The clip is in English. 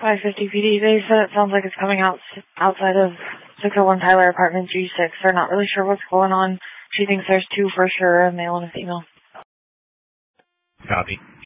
550 PD. They said it sounds like it's coming outside of 601 Tyler Apartment G6. They're not really sure what's going on. She thinks there's two for sure, a male and a female. Copy.